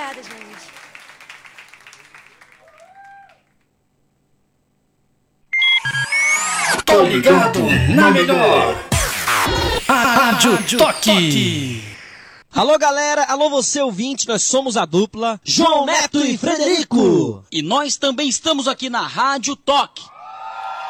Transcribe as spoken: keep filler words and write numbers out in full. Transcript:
Obrigada, gente. Tô ligado na melhor. A Rádio Toque. Alô galera, alô você ouvinte, nós somos a dupla João Neto e Frederico. E nós também estamos aqui na Rádio Toque.